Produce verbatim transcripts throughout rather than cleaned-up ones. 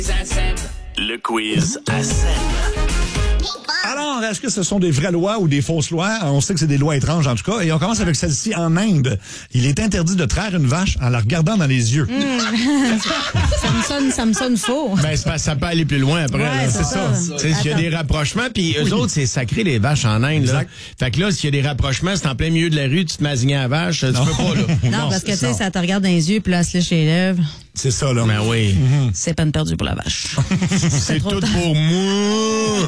Le quiz à Seb. Alors, est-ce que ce sont des vraies lois ou des fausses lois? On sait que c'est des lois étranges, en tout cas. Et on commence avec celle-ci. En Inde, il est interdit de traire une vache en la regardant dans les yeux. Mmh. ça, me sonne, ça me sonne faux. Ben, c'est pas, ça peut aller plus loin après. Ouais, là. c'est ça. Tu sais, s'il y a des rapprochements, puis eux Oui. autres, c'est sacré, les vaches en Inde. Là. Exact. Fait que là, s'il y a des rapprochements, c'est en plein milieu de la rue, tu te masignes à la vache, tu Non. peux pas, là. Non, parce que, tu sais, non. ça te regarde dans les yeux, puis là, elle se lèche les lèvres. C'est ça, là. Ben oui. C'est peine perdue pour la vache. C'est trop tout tard. pour moi.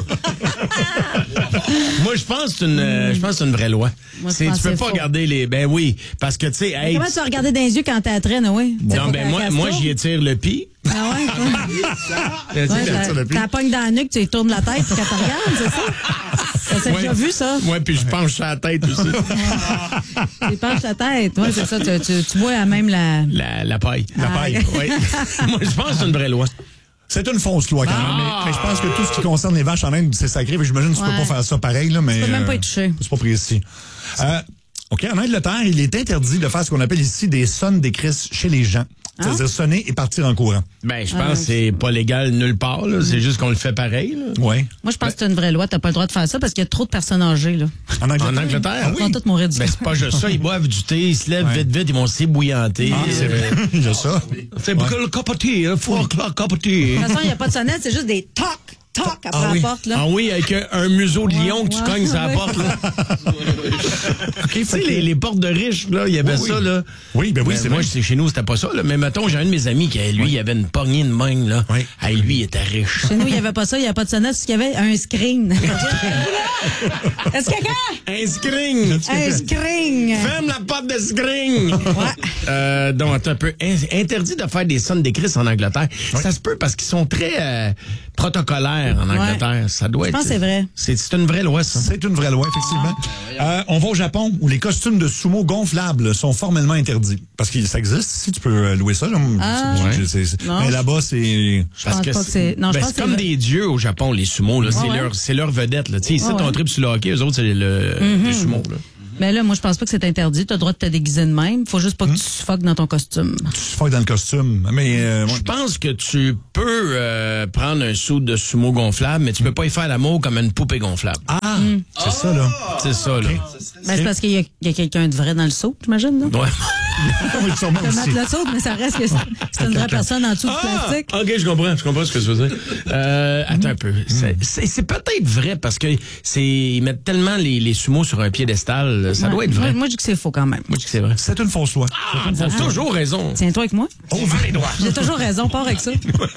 Moi, je pense que c'est une, euh, je pense que c'est une vraie loi. Moi, je C'est, pense tu peux que pas c'est faux. regarder les, ben oui, parce que tu sais, hey, Comment tu vas regarder dans les yeux quand t'es à traîne, oui? non, ben moi, moi, j'y étire le pis. Ah ouais? Tu sais, Ouais, le- t'as- le pied. t'as pogne dans la nuque, tu lui tournes la tête quand tu regardes, c'est ça? T'as Ouais. déjà vu ça? Ouais, puis je penche sur la tête aussi. Tu penches la tête. Oui, c'est ça. Tu, tu, tu vois à même la... La, la paille. La Ah, paille. ok. Oui. Moi, je pense que c'est une vraie loi. C'est une fausse loi, quand même. Ah! Mais, mais je pense que tout ce qui concerne les vaches en Inde, c'est sacré. Mais j'imagine que tu Ouais. peux pas faire ça pareil, là. Mais, Tu peux même pas euh, y toucher. C'est pas précis. Euh, OK, en Angleterre, il est interdit de faire ce qu'on appelle ici des sonnes des crises chez les gens. C'est-à-dire sonner et partir en courant. Ben, je pense que c'est pas légal nulle part, là. C'est juste qu'on le fait pareil, là. Oui. Moi, je pense que c'est une vraie loi. T'as pas le droit de faire ça parce qu'il y a trop de personnes âgées, là. En Angleterre? En Angleterre? Ils vont tous mourir du Ben, c'est pas juste ça. Ils boivent du thé, ils se lèvent Ouais. vite, vite, ils vont s'ébouillanter. Ah, c'est vrai. Il y a ça. C'est beaucoup le cup of tea, hein, four o'clock cup of tea. De toute façon, il n'y a pas de sonnette, c'est juste des toc, toc après Ah oui. la porte, là. Ah oui, avec un, un museau de lion Ouais, que tu ouais, cognes sur la ouais. porte, là. Tu sais, les, les portes de riches, là, il y avait Oui, ça, oui. là. Oui, ben oui, Mais c'est moi, vrai. c'est- chez nous, c'était pas ça, là. Mais mettons, j'ai un de mes amis qui, lui, il avait une poignée de main, là. Oui. Hey, lui, il était riche. Chez nous, il n'y avait pas ça, il n'y avait pas de sonnette, c'est qu'il y avait un screen. Est-ce que quelqu'un? Un screen! Un screen! Ferme la porte de screen! Euh, donc, attends un peu. In- Interdit de faire des sonnes d'écris en Angleterre. Ça se peut parce qu'ils sont très euh, protocolaires en Angleterre. Ça doit Je être. pense que c'est vrai. C'est, c'est une vraie loi, ça. C'est une vraie loi, effectivement. Euh, on va au Japon, où les costumes de sumo gonflables sont formellement interdits. Parce que ça existe, si tu peux euh, louer ça. Là. Ah. C'est- c'est- c'est- Non, mais je- là-bas, c'est... Je pense pas que c'est... Non, je ben, pense c'est que comme c'est des dieux au Japon, les sumos. Là. C'est, ouais. leur, c'est leur vedette. Là. Tu sais, ici, Ouais, ton ouais. trip sur le hockey, eux autres, c'est le, les sumos. Là. Mais là, moi, je pense pas que c'est interdit. T'as le droit de te déguiser de même. Faut juste pas que tu suffoques dans ton costume. Tu suffoques dans le costume. Mais... euh, Je pense que tu peux euh, prendre un saut de sumo gonflable, mais tu peux pas y faire l'amour comme une poupée gonflable. Ah, c'est ça, là. C'est ça, là. Ben, c'est parce qu'il y a, il y a quelqu'un de vrai dans le saut, j'imagine, non? Ouais. Oui, sûrement Tu peux aussi. mettre le saut, mais ça reste que c'est c'est une vraie personne en dessous du Ah, plastique. OK, je comprends. Je comprends ce que tu veux dire. Euh, attends un peu. C'est, c'est, c'est peut-être vrai parce que c'est ils mettent tellement les, les sumos sur un piédestal. Ça doit Ouais. être vrai. Moi, moi, je dis que c'est faux quand même. Moi, je dis que c'est vrai. C'est une fausse loi. Ah, t'as toujours raison. Tiens-toi avec moi. On va les droits. J'ai toujours raison, pars avec ça.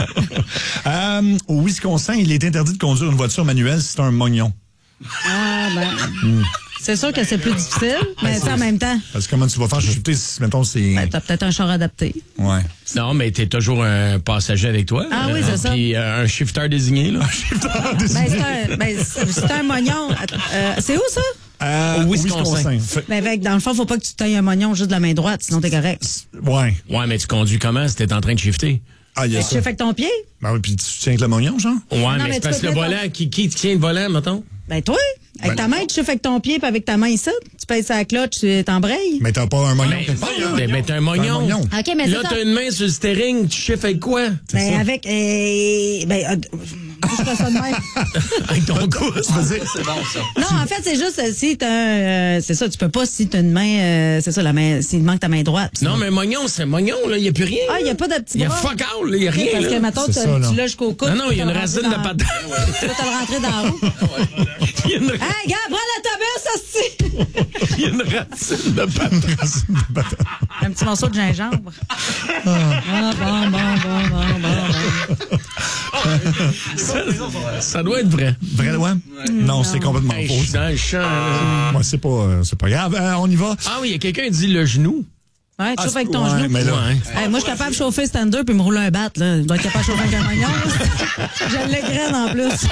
Euh, au Wisconsin, il est interdit de conduire une voiture manuelle si c'est un mognon. Ah, ben. C'est sûr que c'est plus difficile, mais tu sais, en même temps, Parce que comment tu vas faire shifter si, mettons, c'est... ben, t'as peut-être un char adapté. Ouais. Non, mais t'es toujours un passager avec toi. Ah oui, Euh, c'est ça. Puis euh, un shifter désigné, là. Ben, c'est un, ben, c'est c'est un mognon. Euh, c'est où, ça? Euh, Au Wisconsin. Fait- Ben, avec, dans le fond, faut pas que tu tailles un mognon juste de la main droite, sinon t'es correct. Ouais. Ouais, mais tu conduis comment si t'es en train de shifter? Ah, il y a Tu ça. fais avec ton pied? Ben oui, puis tu tiens avec le mognon, genre? Ouais, mais, mais c'est tu parce que peux le mettre volant, qui, qui tient le volant, mettons? Ben, toi, avec Ben, ta main, tu chauffes avec ton pied, puis avec ta main ici, tu pèses sur la cloche, tu t'embrayes. Mais t'as pas un mognon. Ben, ben, ben, t'as un mognon. mognon. OK, mais Là, c'est ça. t'as une main sur le steering, tu chiffres avec quoi? Ben, ça. avec, euh, ben, euh, je fais ça de même. Avec ton pouce. Non, en fait, c'est juste, euh, si t'as, un, euh, c'est ça, tu peux pas si t'as une main, euh, c'est ça, la main, s'il manque ta main droite. Non, mais mognon, c'est mognon, là. Il n'y a plus rien. Ah, il y a pas de petit Il y a bras. fuck all, il n'y a OK, rien. parce que, là. mettons, C'est tu ça, là. tu l'as jusqu'au coude. Non, non, il y a tu une peux racine le de rentrer patate. dans- Tu peux te le rentrer dans la roue. Il y a une, Hey, gars, prends l'autobus, hostie! il y a une racine de patate. Un petit morceau de gingembre. Ah, bon, bon, bon, bon, bon, bon. Ça, ça doit être vrai. Vraie loi? Non, c'est complètement Hey, je faux. suis dans le champ. là. Moi, c'est pas, euh, c'est pas grave. Euh, on y va. Ah oui, il y a quelqu'un qui dit le genou. Ouais, tu Ah, chauffes avec ton ouais, genou. mais là- Ouais. Hey, moi, je suis capable de chauffer stand-up puis me rouler un bat, là. Je dois être capable de chauffer avec un mognon, là. Je l'égrène en plus.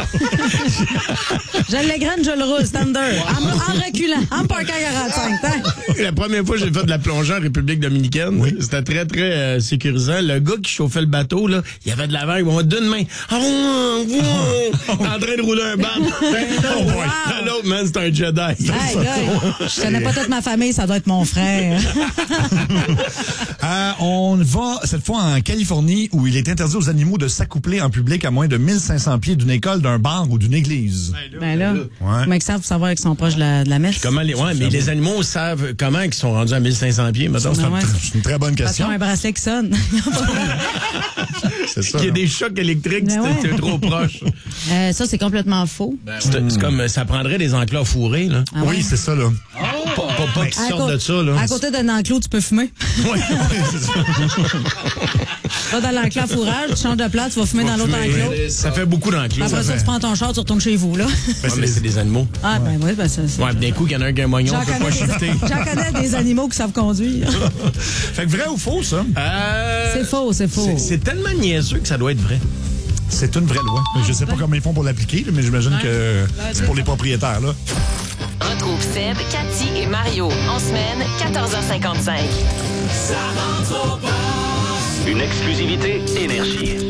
Je l'égrène, je le roule, stand-up. En, en reculant, en me parquant à quarante-cinq. Hein? La première fois que j'ai fait de la plongée en République dominicaine, c'était très, très euh, sécurisant. Le gars qui chauffait le bateau, là, il avait de la vague, on d'une main. Ah, en train de rouler un bat. L'autre, man, c'est un Jedi. Hey, gars, je connais pas toute ma famille, ça doit être mon frère. euh, on va cette fois en Californie où il est interdit aux animaux de s'accoupler en public à moins de mille cinq cents pieds d'une école, d'un bar ou d'une église. Ben là, Ouais. comment ils savent savoir qu'ils sont proches de la, de la messe? Comment les, ouais, mais les animaux savent comment ils sont rendus à mille cinq cents pieds, mettons. Ben ouais. C'est une très bonne Parce qu'ils question. ont un bracelet qui sonne. C'est ça. Il y a là. des chocs électriques si Ben ouais. t'es t'es trop proche. Euh, ça, c'est complètement faux. C'est c'est comme, ça prendrait des enclos fourrés, là. Ah ouais? Oui, c'est ça, là. Pas, pas, pas qu'ils À sortent cô- de ça, là. À côté d'un enclos, tu peux fumer. Ouais. c'est ça. Va dans l'enclos à fourrage, tu changes de place, tu vas fumer dans l'autre enclos. Ça fait beaucoup d'enclos. Après ça, tu prends ton char, tu retournes chez vous, là. Ben, Ouais, mais c'est des animaux. Ah, ben oui, ben ça. ça- Ouais, d'un coup, il y en a un qui a un moignon, J'en on peut pas connais, shifter. des- j'en connais des animaux qui savent conduire. Fait que vrai ou faux, ça? Euh, C'est faux, c'est faux. c'est- C'est tellement niaiseux que ça doit être vrai. C'est une vraie loi. Je sais pas comment ils font pour l'appliquer, là, mais j'imagine que c'est pour les propriétaires, là. Retrouve Seb, Cathy et Mario en semaine, quatorze heures cinquante-cinq. Une exclusivité Énergie.